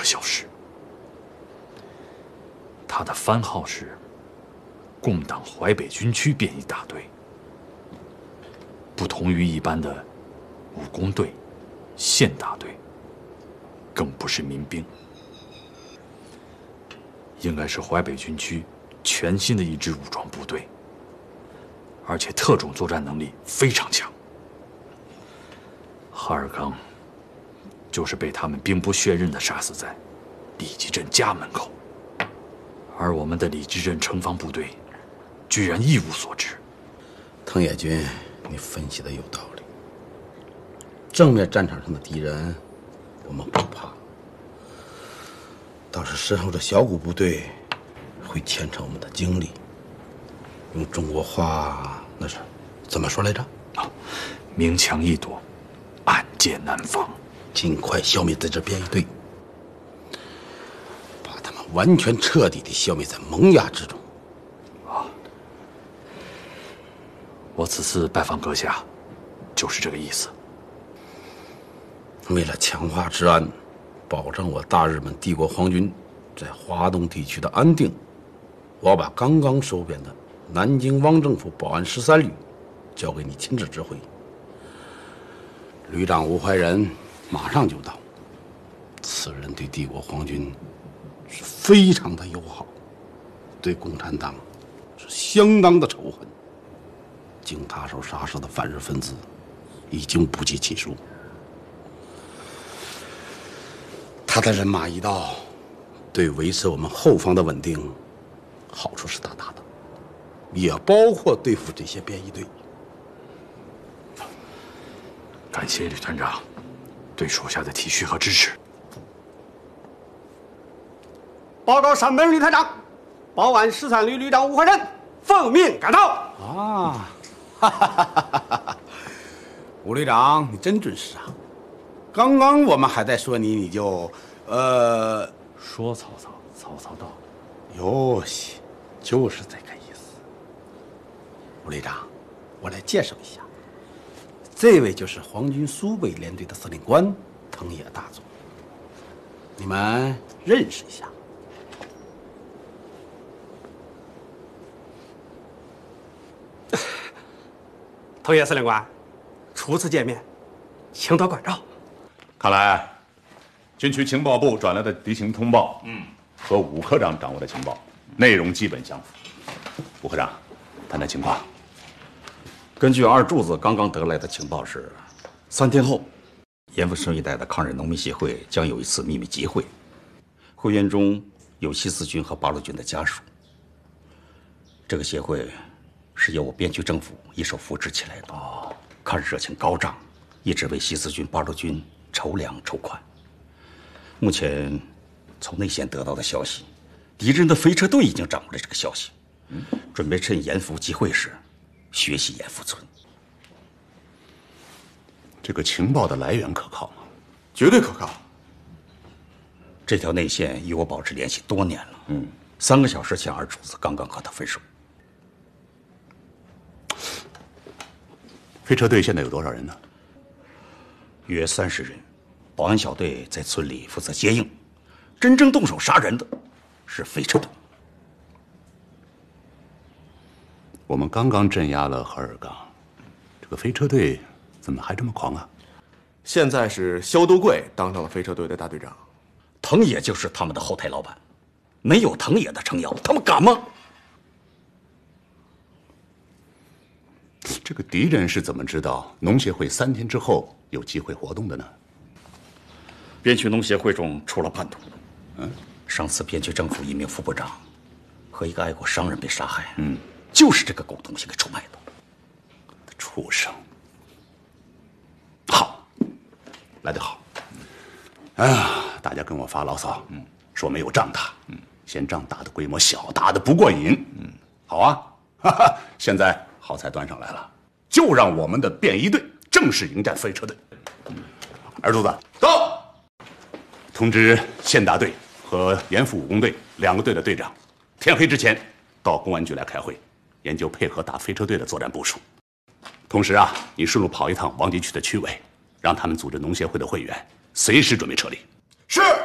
消失。他的番号是共党淮北军区便衣大队，不同于一般的武工队、县大队，更不是民兵，应该是淮北军区全新的一支武装部队，而且特种作战能力非常强。哈尔刚就是被他们兵不血刃地杀死在李集镇家门口，而我们的李集镇城防部队居然一无所知。 藤野君，你分析的有道理。正面战场上的敌人，我们不怕，倒是身后的小股部队会牵扯我们的精力。用中国话，那是怎么说来着？ 明枪易躲，暗箭难防。 尽快消灭这支便衣队，把他们完全彻底地消灭在萌芽之中。 我此次拜访阁下，就是这个意思。 为了强化治安，保证我大日本帝国皇军在华东地区的安定，我把刚刚收编的南京汪政府保安13旅交给你亲自指挥。旅长吴怀仁马上就到，此人对帝国皇军是非常的友好，对共产党是相当的仇恨。经他手杀死的反日分子已经不计其数。他的人马一到，对维持我们后方的稳定好处是大大的，也包括对付这些便衣队。 感谢吕团长对属下的体恤和支持。 报告上门吕团长，保安13旅旅长吴怀仁奉命赶到。 啊，哈哈哈哈！吴旅长，你真准时啊！刚刚我们还在说你就， 说曹操，曹操到。 哟西，就是这个意思。吴旅长，我来介绍一下，这位就是皇军苏北联队的司令官藤野大佐，你们认识一下。 藤野司令官，初次见面，请多关照。 看来，军区情报部转来的敌情通报，和武科长掌握的情报内容基本相符。武科长，谈谈情况。 根据二柱子刚刚得来的情报是，3天后，盐阜省一带的抗日农民协会将有一次秘密集会，会员中有西四军和八路军的家属。这个协会是由我边区政府一手扶植起来的，抗日热情高涨，一直为西四军、八路军筹粮筹款。目前从内线得到的消息，敌人的飞车队已经掌握了这个消息，准备趁盐阜集会时学习盐阜村。 这个情报的来源可靠吗？ 绝对可靠。 这条内线与我保持联系多年了。3个小时前，二主子刚刚和他分手。 飞车队现在有多少人呢？ 约30人，保安小队在村里负责接应，真正动手杀人的是飞车队。 我们刚刚镇压了哈尔刚，这个飞车队怎么还这么狂啊？ 现在是萧都贵当上了飞车队的大队长， 藤野就是他们的后台老板，没有藤野的撑腰，他们敢吗？ 这个敌人是怎么知道农协会3天之后有机会活动的呢？ 边区农协会中出了叛徒。上次边区政府一名副部长和一个爱国商人被杀害。就是这个狗东西给出卖的。 畜生！好，来得好。哎呀，大家跟我发牢骚，说没有仗打，嫌仗打的规模小，打的不过瘾。好啊，哈哈，现在好菜端上来了，就让我们的便衣队正式迎战飞车队。二柱子，到！通知县大队和盐阜武工队2个队的队长，天黑之前到公安局来开会，研究配合打飞车队的作战部署。同时啊，你顺路跑一趟王集区的区委，让他们组织农协会的会员，随时准备撤离。 是。